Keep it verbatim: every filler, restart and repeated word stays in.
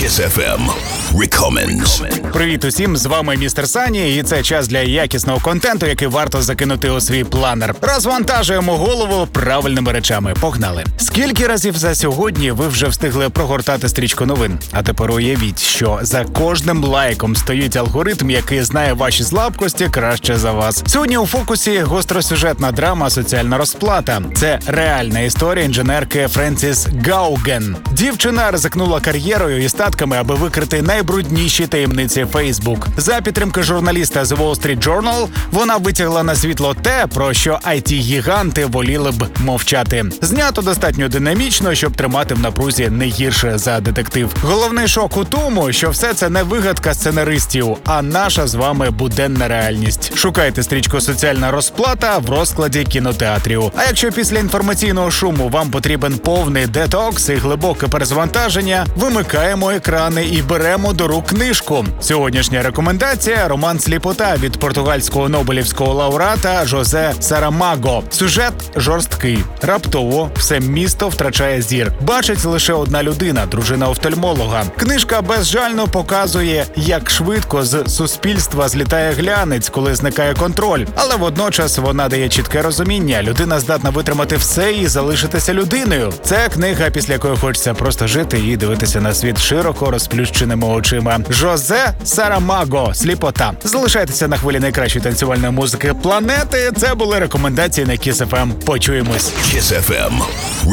Kiss еф ем Recommends. Привіт усім, з вами містер Сані, і це час для якісного контенту, який варто закинути у свій планер. Розвантажуємо голову правильними речами. Погнали. Скільки разів за сьогодні ви вже встигли прогортати стрічку новин? А тепер уявіть, що за кожним лайком стоїть алгоритм, який знає ваші слабкості краще за вас. Сьогодні у фокусі гостросюжетна драма «Соціальна розплата». Це реальна історія інженерки Френсіс Гауген. Дівчина ризикнула кар'єрою і статками, аби викрити найбрудніші таємниці Facebook. За підтримки журналіста The Wall Street Journal вона витягла на світло те, про що ай ті-гіганти воліли б мовчати. Знято достатньо динамічно, щоб тримати в напрузі не гірше за детектив. Головний шок у тому, що все це не вигадка сценаристів, а наша з вами буденна реальність. Шукайте стрічку «Соціальна розплата» в розкладі кінотеатрів. А якщо після інформаційного шуму вам потрібен повний детокс і глибоке перезвантаження, вимикаємо екрани і беремо до рук книжку. Сьогоднішня рекомендація – роман «Сліпота» від португальського нобелівського лауреата Жозе Сарамаго. Сюжет жорсткий. Раптово все місто втрачає зір. Бачить лише одна людина – дружина офтальмолога. Книжка безжально показує, як швидко з суспільства злітає глянець, коли зникає контроль. Але водночас вона дає чітке розуміння – людина здатна витримати все і залишитися людиною. Це книга, після якої хочеться просто жити і дивитися на світ широко розплющеними очима. Жозе Сарамаго «Сліпота». Залишайтеся на хвилі найкращої танцювальної музики планети. Це були рекомендації на Kiss еф ем. Почуємось. Kiss еф ем